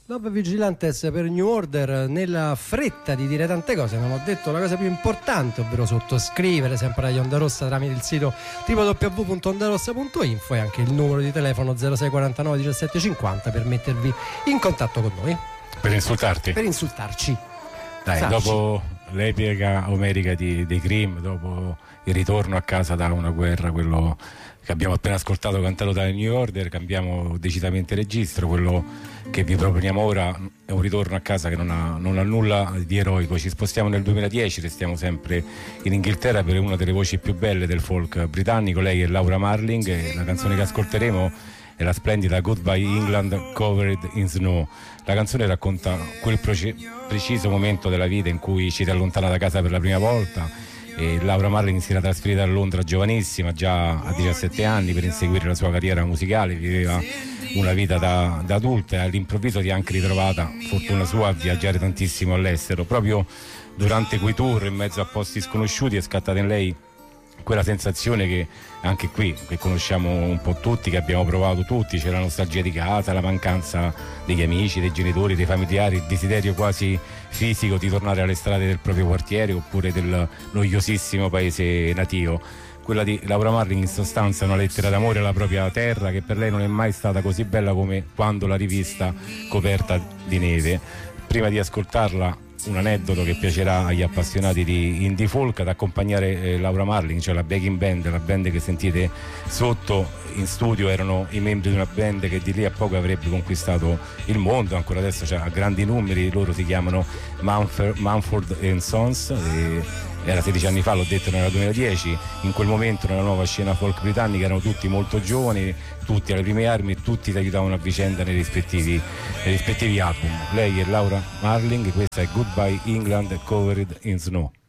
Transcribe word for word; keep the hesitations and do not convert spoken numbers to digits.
Love Vigilantes per New Order. Nella fretta di dire tante cose non ho detto la cosa più importante, ovvero sottoscrivere sempre agli Onda Rossa tramite il sito w w w punto ondarossa punto info e anche il numero di telefono zero sei quarantanove diciassette cinquanta per mettervi in contatto con noi. Per insultarti? Per insultarci. Dai, Sarci. Dopo l'epica omerica di, dei Cream, dopo il ritorno a casa da una guerra, quello che abbiamo appena ascoltato cantato da New Order, cambiamo decisamente registro. Quello che vi proponiamo ora è un ritorno a casa che non ha, non ha nulla di eroico. Ci spostiamo nel duemiladieci, restiamo sempre in Inghilterra per una delle voci più belle del folk britannico. Lei è Laura Marling e la canzone che ascolteremo è la splendida Goodbye England Covered in Snow. La canzone racconta quel proce- preciso momento della vita in cui ci si allontana da casa per la prima volta. E Laura Marling si era trasferita a Londra giovanissima, già a diciassette anni, per inseguire la sua carriera musicale. Viveva una vita da, da adulta e all'improvviso si è anche ritrovata, fortuna sua, a viaggiare tantissimo all'estero. Proprio durante quei tour in mezzo a posti sconosciuti è scattata in lei quella sensazione che anche qui, che conosciamo un po' tutti, che abbiamo provato tutti: c'è la nostalgia di casa, la mancanza degli amici, dei genitori, dei familiari, il desiderio quasi fisico di tornare alle strade del proprio quartiere oppure del noiosissimo paese nativo. Quella di Laura Marling in sostanza è una lettera d'amore alla propria terra, che per lei non è mai stata così bella come quando l'ha rivista coperta di neve. Prima di ascoltarla, un aneddoto che piacerà agli appassionati di indie folk: ad accompagnare eh, Laura Marling, cioè la backing band, la band che sentite sotto in studio, erano i membri di una band che di lì a poco avrebbe conquistato il mondo, ancora adesso cioè, a grandi numeri. Loro si chiamano Mumford, Mumford and Sons e era sedici anni fa, l'ho detto, nel duemiladieci. In quel momento nella nuova scena folk britannica erano tutti molto giovani, tutti alle prime armi e tutti si aiutavano a vicenda nei rispettivi, nei rispettivi album. Lei è Laura Marling, questa è Goodbye England Covered in Snow.